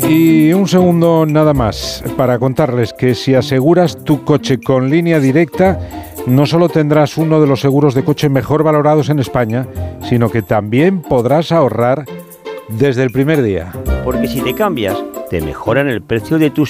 Y un segundo nada más para contarles que si aseguras tu coche con Línea Directa, no solo tendrás uno de los seguros de coche mejor valorados en España, sino que también podrás ahorrar desde el primer día. Porque si te cambias, te mejoran el precio de tu